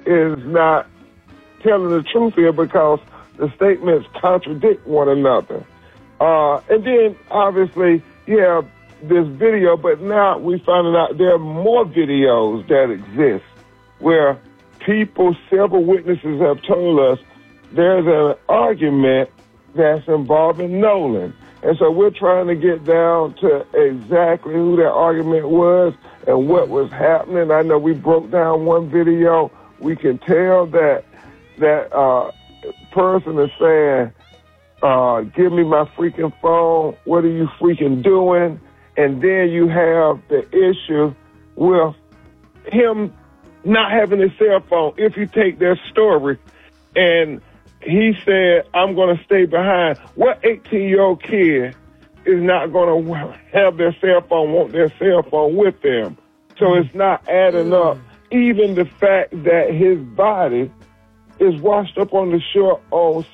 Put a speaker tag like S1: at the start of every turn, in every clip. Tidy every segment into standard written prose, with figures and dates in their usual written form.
S1: is not telling the truth here because the statements contradict one another. And then, obviously, you have this video, but now we're finding out there are more videos that exist where people, several witnesses have told us there's an argument that's involving Nolan. And so we're trying to get down to exactly who that argument was and what was happening. I know we broke down one video. We can tell that person is saying, give me my freaking phone. What are you freaking doing? And then you have the issue with him not having his cell phone. If you take their story, and he said, I'm going to stay behind. What 18-year-old kid is not going to have their cell phone, want their cell phone with them? So it's not adding up. Even the fact that his body is washed up on the shore on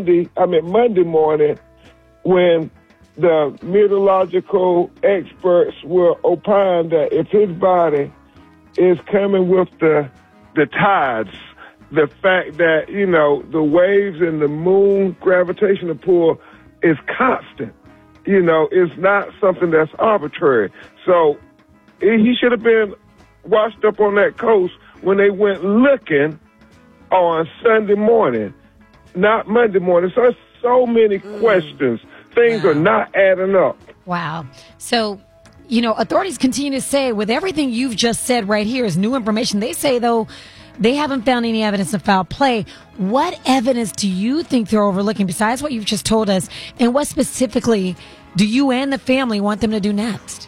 S1: Monday morning, when the meteorological experts were opined that if his body is coming with the tides, the fact that, the waves and the moon gravitational pull is constant, it's not something that's arbitrary. So he should have been washed up on that coast when they went looking on Sunday morning, not Monday morning. So there's so many questions. Things are not adding up.
S2: Wow. So, authorities continue to say, with everything you've just said right here is new information. They say, though, they haven't found any evidence of foul play. What evidence do you think they're overlooking besides what you've just told us? And what specifically do you and the family want them to do next?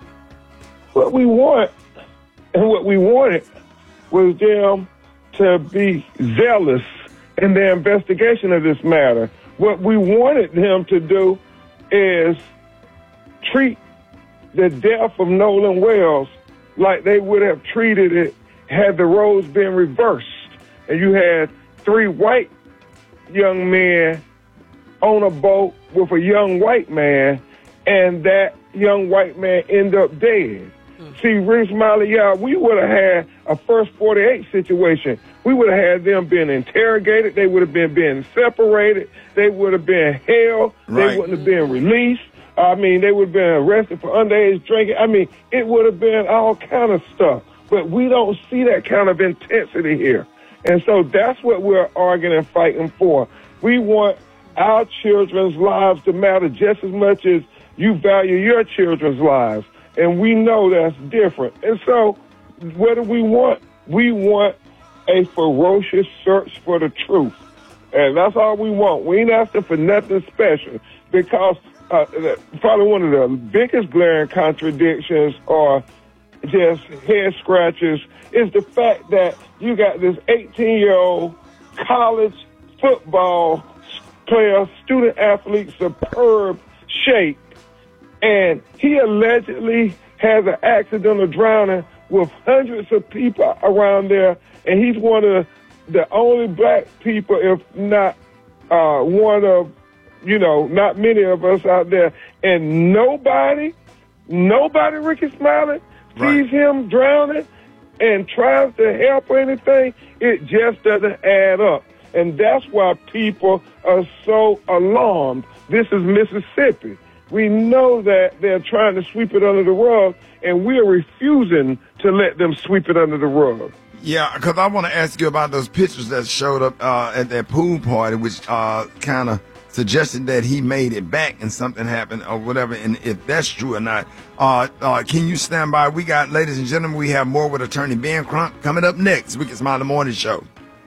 S1: What we want and what we wanted was them to be zealous in their investigation of this matter. What we wanted them to do is treat the death of Nolan Wells like they would have treated it had the roles been reversed. And you had 3 white young men on a boat with a young white man, and that young white man ended up dead. See, Rick Smiley, we would have had a first 48 situation. We would have had them being interrogated. They would have been being separated. They would have been held. Right. They wouldn't have been released. They would have been arrested for underage drinking. It would have been all kind of stuff. But we don't see that kind of intensity here. And so that's what we're arguing and fighting for. We want our children's lives to matter just as much as you value your children's lives. And we know that's different. And so what do we want? We want a ferocious search for the truth. And that's all we want. We ain't asking for nothing special, because probably one of the biggest glaring contradictions or just head scratchers is the fact that you got this 18-year-old college football player, student athlete, superb shape, and he allegedly has an accidental drowning with hundreds of people around there, and he's one of the only black people, if not one of, not many of us out there, and nobody, Ricky Smiley, sees him drowning and tries to help or anything. It just doesn't add up. And that's why people are so alarmed. This is Mississippi. We know that they're trying to sweep it under the rug, and we're refusing to let them sweep it under the rug.
S3: Yeah, because I want to ask you about those pictures that showed up at that pool party, which kind of suggested that he made it back and something happened or whatever. And if that's true or not, can you stand by? We got, ladies and gentlemen, we have more with Attorney Ben Crump coming up next. Ricky Smiley Morning Show.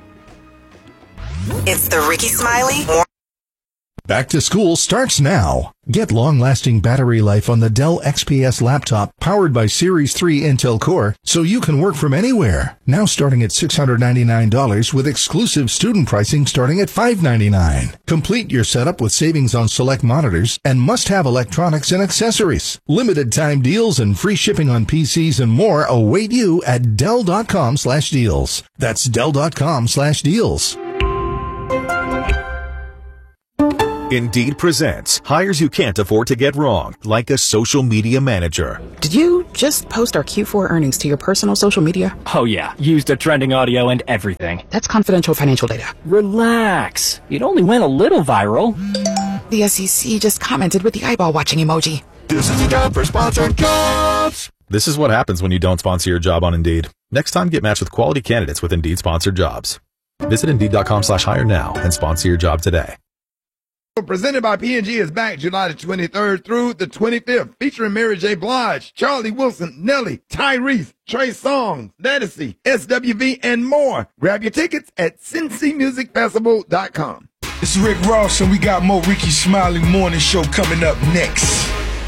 S4: It's the Ricky Smiley.
S5: Back to school starts now. Get long-lasting battery life on the Dell XPS laptop powered by Series 3 Intel Core so you can work from anywhere. Now starting at $699 with exclusive student pricing starting at $599. Complete your setup with savings on select monitors and must-have electronics and accessories. Limited time deals and free shipping on PCs and more await you at Dell.com/deals. That's Dell.com/deals.
S4: Indeed presents hires you can't afford to get wrong, like a social media manager.
S6: Did you just post our Q4 earnings to your personal social media?
S7: Oh yeah, used a trending audio and everything.
S6: That's confidential financial data.
S7: Relax. It only went a little viral.
S6: The SEC just commented with the eyeball watching emoji.
S5: This is a job for sponsored jobs.
S8: This is what happens when you don't sponsor your job on Indeed. Next time, get matched with quality candidates with Indeed sponsored jobs. Visit Indeed.com/hire now and sponsor your job today.
S3: Presented by P&G is back July the 23rd through the 25th, featuring Mary J. Blige, Charlie Wilson, Nelly, Tyrese, Trey Songz, Ledisi, SWV, and more. Grab your tickets at cincymusicfestival.com.
S9: This is Rick Ross, and we got more Ricky Smiley Morning Show coming up next.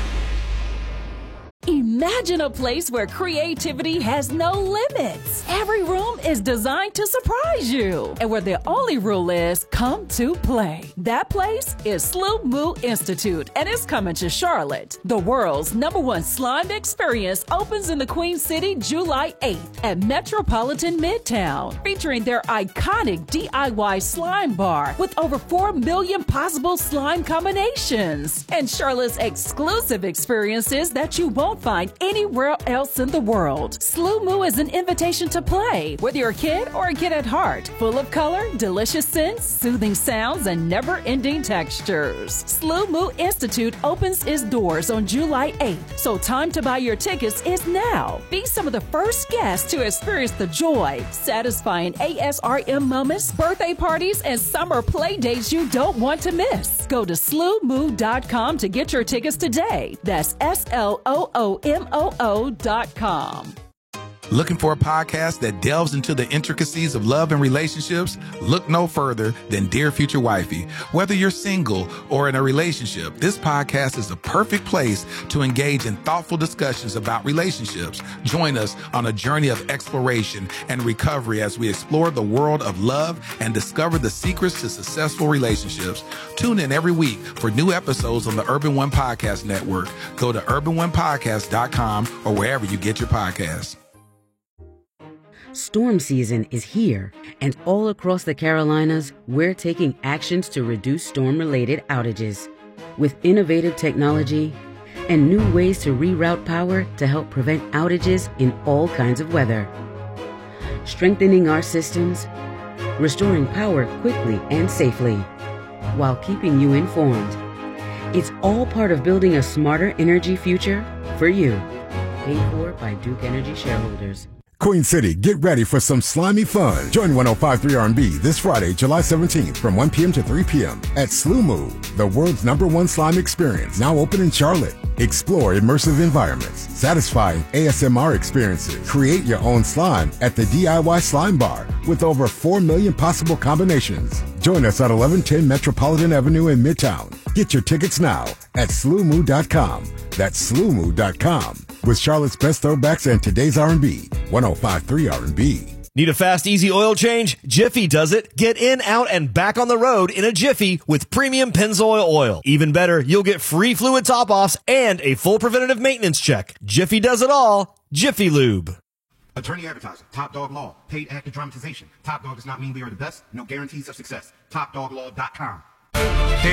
S10: Imagine a place where creativity has no limits. Every room is designed to surprise you, and where the only rule is come to play. That place is SLU MU Institute, and it's coming to Charlotte. The world's #1 slime experience opens in the Queen City July 8th at Metropolitan Midtown, featuring their iconic DIY slime bar with over 4 million possible slime combinations, and Charlotte's exclusive experiences that you won't find anywhere else in the world. SLU MU is an invitation to play, whether you're a kid or a kid at heart, full of color, delicious scents, soothing sounds, and never-ending textures. SLU MU Institute opens its doors on July 8th, so time to buy your tickets is now. Be some of the first guests to experience the joy, satisfying ASRM moments, birthday parties, and summer play dates you don't want to miss. Go to SLUMU.com to get your tickets today. That's SLOOMOO.com.
S11: Looking for a podcast that delves into the intricacies of love and relationships? Look no further than Dear Future Wifey. Whether you're single or in a relationship, this podcast is the perfect place to engage in thoughtful discussions about relationships. Join us on a journey of exploration and recovery as we explore the world of love and discover the secrets to successful relationships. Tune in every week for new episodes on the Urban One Podcast Network. Go to urbanonepodcast.com or wherever you get your podcasts.
S12: Storm season is here, and all across the Carolinas, we're taking actions to reduce storm-related outages. With innovative technology and new ways to reroute power to help prevent outages in all kinds of weather. Strengthening our systems, restoring power quickly and safely, while keeping you informed. It's all part of building a smarter energy future for you. Paid for by Duke Energy shareholders.
S13: Queen City, get ready for some slimy fun. Join 105.3 R&B this Friday, July 17th from 1 p.m. to 3 p.m. at SLU MU, the world's #1 slime experience, now open in Charlotte. Explore immersive environments, satisfying ASMR experiences. Create your own slime at the DIY Slime Bar with over 4 million possible combinations. Join us at 1110 Metropolitan Avenue in Midtown. Get your tickets now at SLUMU.com. That's SLUMU.com. With Charlotte's best throwbacks and today's R&B, 105.3 R&B.
S14: Need a fast, easy oil change? Jiffy does it. Get in, out, and back on the road in a Jiffy with premium Pennzoil oil. Even better, you'll get free fluid top-offs and a full preventative maintenance check. Jiffy does it all. Jiffy Lube.
S15: Attorney advertiser, Top Dog Law, paid actor dramatization. Top Dog does not mean we are the best. No guarantees of success. TopDogLaw.com.